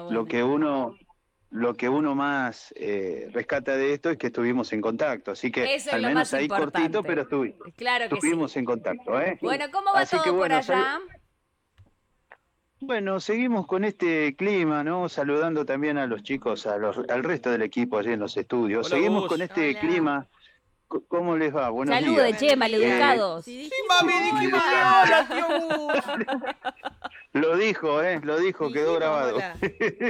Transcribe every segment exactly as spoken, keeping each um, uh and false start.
lo que uno, lo que uno más eh, rescata de esto es que estuvimos en contacto, así que Eso es al lo menos más ahí cortito, pero importante. estuvi- Claro que sí. estuvimos en contacto, ¿eh? Bueno, ¿cómo va Así que todo por bueno, sal- allá? bueno, seguimos con este clima, ¿no? Saludando también a los chicos, a los, al resto del equipo allí en los estudios. Hola, Seguimos con Gus. este Hola. clima. C- ¿Cómo les va? Buenos Saluden, días. Buenos che, Eh, días. maleducados. Si Sí, dijimos mami, dijimos que hola. hola, tío Gus. lo dijo, ¿eh? Lo dijo, quedó Dijimos grabado. hola.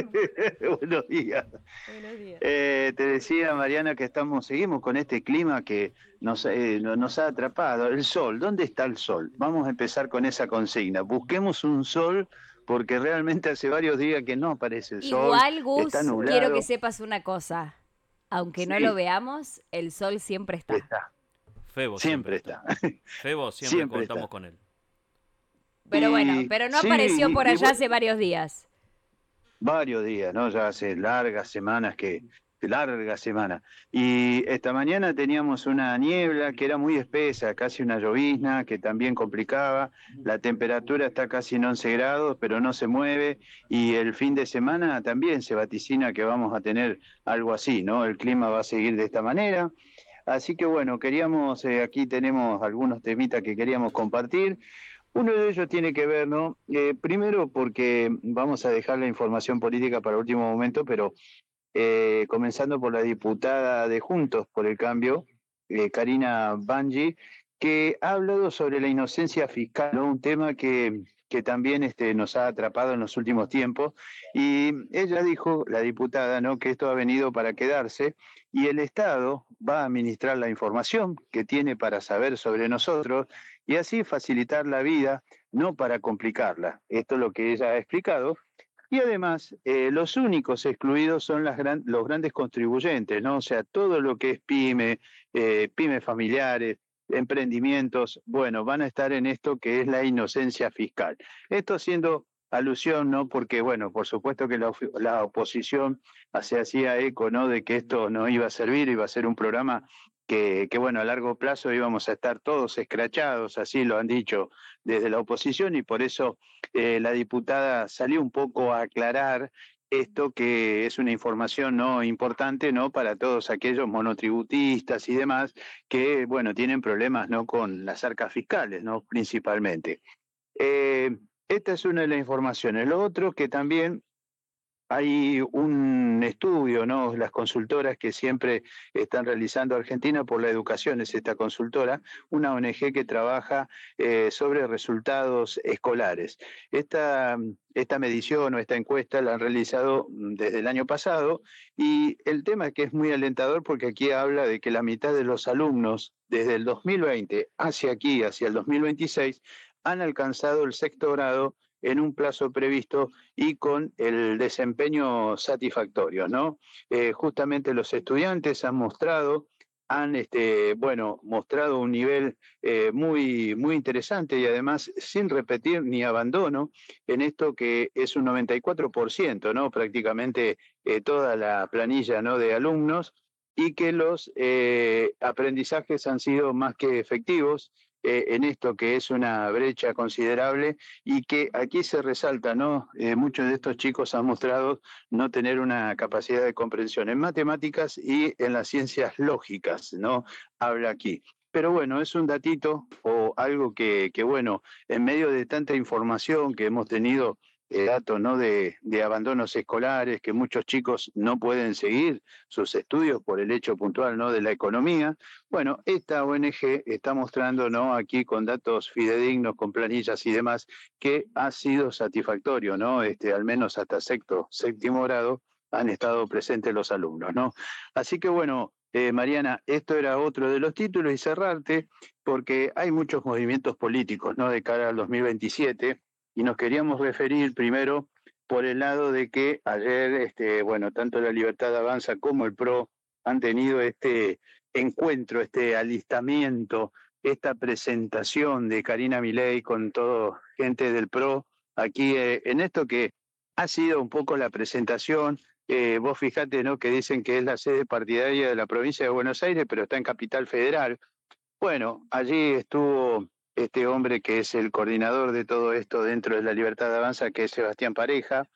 Buenos días. Buenos días. Eh, te decía, Mariana, que estamos, seguimos con este clima que nos, eh, no- nos ha atrapado. El sol, ¿dónde está el sol? Vamos a empezar con esa consigna. Busquemos un sol porque realmente hace varios días que no aparece el sol, Igual, está Gus, quiero que nublado. sepas una cosa. Aunque no lo Sí, veamos, el sol siempre está. está, Febo siempre siempre está. está, Febo siempre siempre contamos está. con él. Pero bueno, Y pero no sí, apareció por y, y allá bueno, hace varios días. varios días, ¿no? Ya hace largas semanas que, largas semanas. Y esta mañana teníamos una niebla que era muy espesa, casi una llovizna, que también complicaba. La temperatura está casi en once grados, pero no se mueve. Y el fin de semana también se vaticina que vamos a tener algo así, ¿no? El clima va a seguir de esta manera. Así que bueno, queríamos, eh, aquí tenemos algunos temitas que queríamos compartir. Uno de ellos tiene que ver, ¿no? Eh, primero porque vamos a dejar la información política para último momento, pero eh, comenzando por la diputada de Juntos por el Cambio, eh, Karina Bangi, que ha hablado sobre la inocencia fiscal, ¿no? Un tema que, que también este, nos ha atrapado en los últimos tiempos. Y ella dijo, la diputada, ¿no? Que esto ha venido para quedarse y el Estado va a administrar la información que tiene para saber sobre nosotros y así facilitar la vida, no para complicarla. Esto es lo que ella ha explicado. Y además, eh, los únicos excluidos son las gran, los grandes contribuyentes, ¿no? O sea, todo lo que es pyme, eh, pymes familiares, emprendimientos, bueno, van a estar en esto que es la inocencia fiscal. Esto haciendo alusión, ¿no? Porque, bueno, por supuesto que la, la oposición se hacía eco, ¿no? De que esto no iba a servir, iba a ser un programa que, que, bueno, a largo plazo íbamos a estar todos escrachados, así lo han dicho desde la oposición, y por eso eh, la diputada salió un poco a aclarar esto que es una información no importante, no para todos aquellos monotributistas y demás que bueno tienen problemas no con las arcas fiscales, no principalmente. Eh, esta es una de las informaciones. Lo otro que también hay un estudio, ¿no? Las consultoras que siempre están realizando Argentina por la Educación, es esta consultora, una O N G que trabaja eh, sobre resultados escolares. Esta, esta medición o esta encuesta la han realizado desde el año pasado y el tema es que es muy alentador porque aquí habla de que la mitad de los alumnos desde el dos mil veinte hacia aquí, hacia el dos mil veintiséis, han alcanzado el sexto grado en un plazo previsto y con el desempeño satisfactorio, ¿no? Eh, justamente los estudiantes han mostrado, han, este, bueno, mostrado un nivel eh, muy, muy interesante y además sin repetir ni abandono en esto que es un noventa y cuatro por ciento, ¿no? Prácticamente eh, toda la planilla, ¿no? De alumnos y que los eh, aprendizajes han sido más que efectivos eh, en esto que es una brecha considerable y que aquí se resalta, ¿no? Eh, muchos de estos chicos han mostrado no tener una capacidad de comprensión en matemáticas y en las ciencias lógicas, ¿no? Habla aquí. Pero bueno, es un datito o algo que, que bueno, en medio de tanta información que hemos tenido, eh, datos, ¿no? De, de abandonos escolares, que muchos chicos no pueden seguir sus estudios por el hecho puntual, ¿no? De la economía. Bueno, esta O N G está mostrando, ¿no? Aquí con datos fidedignos, con planillas y demás, que ha sido satisfactorio, ¿no? Este, al menos hasta sexto, séptimo grado han estado presentes los alumnos, ¿no? Así que bueno, eh, Mariana, esto era otro de los títulos y cerrarte, porque hay muchos movimientos políticos, ¿no? De cara al dos mil veintisiete y nos queríamos referir primero por el lado de que ayer, este, bueno, tanto la Libertad Avanza como el PRO han tenido este encuentro, este alistamiento, esta presentación de Karina Milei con todo gente del PRO aquí eh, en esto que ha sido un poco la presentación. Eh, vos fijate, ¿no? Que dicen que es la sede partidaria de la provincia de Buenos Aires, pero está en Capital Federal. Bueno, allí estuvo este hombre que es el coordinador de todo esto dentro de la Libertad Avanza, que es Sebastián Pareja,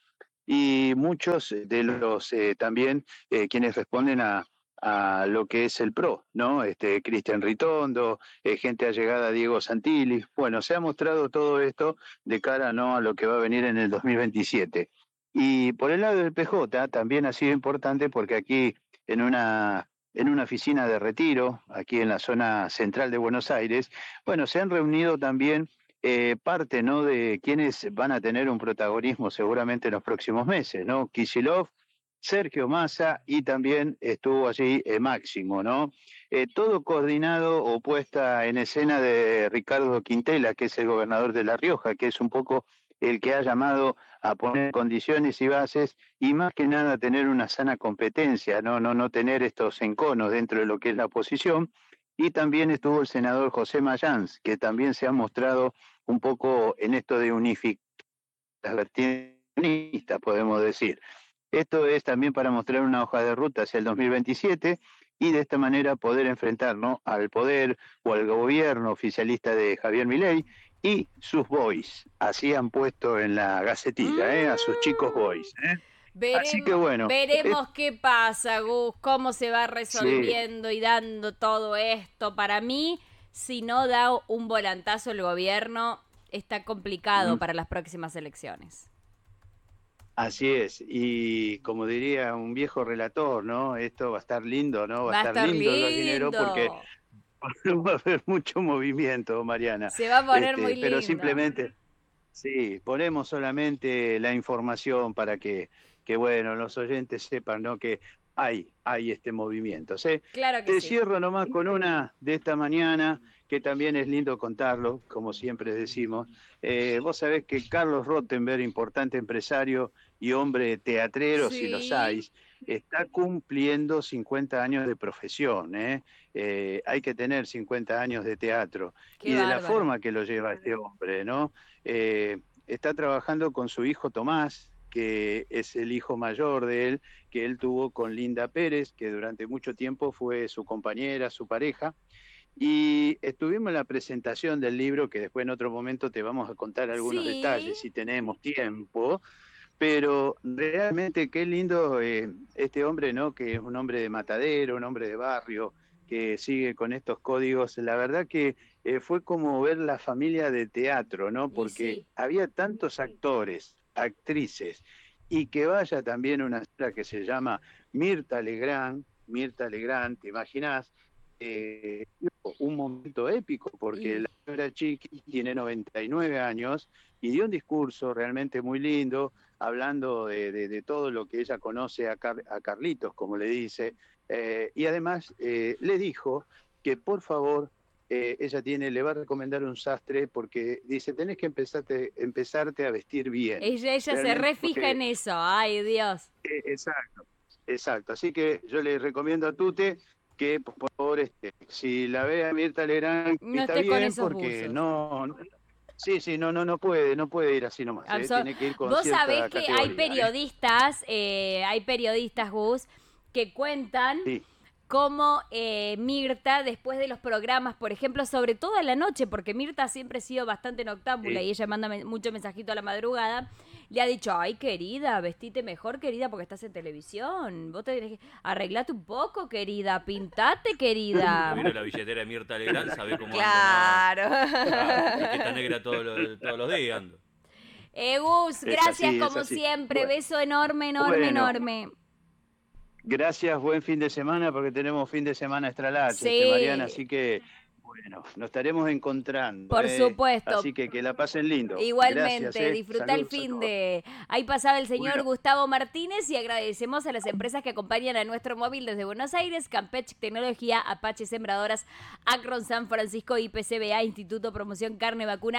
y muchos de los eh, también eh, quienes responden a, a lo que es el PRO, ¿no? Este, Cristian Ritondo, eh, gente allegada a Diego Santilli. Bueno, se ha mostrado todo esto de cara, ¿no?, a lo que va a venir en el dos mil veintisiete. Y por el lado del P J también ha sido importante porque aquí en una, en una oficina de retiro, aquí en la zona central de Buenos Aires, bueno, se han reunido también eh, parte, ¿no?, de quienes van a tener un protagonismo seguramente en los próximos meses, ¿no? Kicillof, Sergio Massa y también estuvo allí eh, Máximo, ¿no? Eh, todo coordinado o puesta en escena de Ricardo Quintela, que es el gobernador de La Rioja, que es un poco el que ha llamado a poner condiciones y bases y más que nada tener una sana competencia, no, no, no tener estos enconos dentro de lo que es la oposición. Y también estuvo el senador José Mayans, que también se ha mostrado un poco en esto de unificar las vertientes, podemos decir. Esto es también para mostrar una hoja de ruta hacia el dos mil veintisiete y de esta manera poder enfrentarnos al poder o al gobierno oficialista de Javier Milei y sus boys. Así han puesto en la gacetilla, mm. ¿eh? A sus chicos boys. ¿eh? Veremos, Así que bueno, veremos es... qué pasa, Gus, cómo se va resolviendo sí. y dando todo esto. Para mí, si no da un volantazo el gobierno, está complicado mm. para las próximas elecciones. Así es, y como diría un viejo relator, ¿no? Esto va a estar lindo, ¿no? Va, va a estar lindo, lindo el dinero porque va a haber mucho movimiento, Mariana. Se va a poner este, muy lindo. Pero simplemente, sí, ponemos solamente la información para que, que bueno, los oyentes sepan, ¿no?, que hay, hay este movimiento. ¿sí? Claro que Te sí. cierro nomás con una de esta mañana, que también es lindo contarlo, como siempre decimos. Eh, vos sabés que Carlos Rottenberg, importante empresario y hombre teatrero, sí. si los hay, está cumpliendo cincuenta años de profesión. ¿eh? Eh, hay que tener cincuenta años de teatro. Qué y de bárbaro. la forma que lo lleva este hombre, ¿no? Eh, está trabajando con su hijo Tomás, que es el hijo mayor de él, que él tuvo con Linda Pérez, que durante mucho tiempo fue su compañera, su pareja. Y estuvimos en la presentación del libro, que después en otro momento te vamos a contar algunos sí. detalles, si tenemos tiempo. Pero realmente qué lindo eh, este hombre, ¿no? Que es un hombre de matadero, un hombre de barrio, que sigue con estos códigos. La verdad que eh, fue como ver la familia de teatro, ¿no? Porque sí. había tantos actores, actrices, y que vaya también una señora que se llama Mirta Legrand, Mirta Legrand, ¿te imaginás? Eh, un momento épico, porque la señora Chiqui tiene noventa y nueve años y dio un discurso realmente muy lindo, hablando de, de, de todo lo que ella conoce a, Car a Carlitos, como le dice, eh, y además eh, le dijo que por favor, eh, ella tiene, le va a recomendar un sastre porque dice, tenés que empezarte, empezarte a vestir bien. Ella, ella se refija porque, en eso, ay Dios. Eh, exacto, exacto, así que yo le recomiendo a Tute que por favor, este, si la ve a Mirta Legrand, no está esté bien, con esos porque buzos. no, no, sí, sí, no, no, no puede, no puede ir así nomás, ¿eh? Tiene que ir con Vos cierta sabés que categoría, hay periodistas, ¿eh? Eh, hay periodistas, Gus, que cuentan sí. cómo eh, Mirta, después de los programas, por ejemplo, sobre todo a la noche, porque Mirta siempre ha sido bastante noctámbula sí. y ella manda me mucho mensajito a la madrugada, le ha dicho, ay, querida, vestite mejor, querida, porque estás en televisión. Vos tenés que arreglate un poco, querida, pintate, querida. Mira la billetera de Mirta Legrand, sabe cómo claro. anda. Claro. Que está negra todos los, todos los días ando. Eh, Gus, gracias así, como siempre. Bueno. Beso enorme, enorme, bueno. enorme. Gracias, buen fin de semana, porque tenemos fin de semana extra sí. este, Mariana, así que... Bueno, nos estaremos encontrando. Por eh. supuesto. Así que que la pasen lindo. Igualmente, Gracias, eh. disfruta el fin de... Ahí pasaba el señor bueno. Gustavo Martínez y agradecemos a las empresas que acompañan a nuestro móvil desde Buenos Aires, Campech Tecnología, Apache Sembradoras, Acron San Francisco, I P C B A, Instituto Promoción Carne Vacuna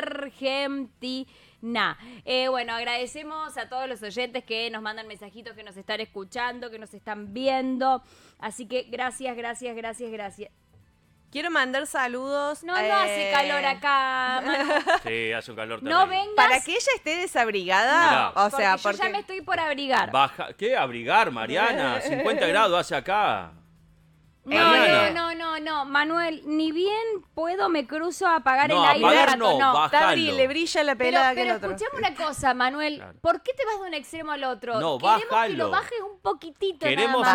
Argentina. Eh, bueno, agradecemos a todos los oyentes que nos mandan mensajitos, que nos están escuchando, que nos están viendo. Así que gracias, gracias, gracias, gracias. Quiero mandar saludos. No, no eh... hace calor acá, Manu. Sí, hace un calor No terrible. vengas. Para que ella esté desabrigada. No, o sea, porque porque yo ya me estoy por abrigar. Baja, ¿qué abrigar, Mariana? cincuenta grados hace acá. No, Mañana. no, no, no, no, Manuel, ni bien puedo me cruzo a apagar No, el aire un apagar rato, no, no. bajalo. Dadri, le brilla la Pero, pelada que pero el otro. escuchame una cosa, Manuel. Claro. ¿Por qué te vas de un extremo al otro? No, Queremos que bájalo. lo bajes un poquitito Queremos nada más.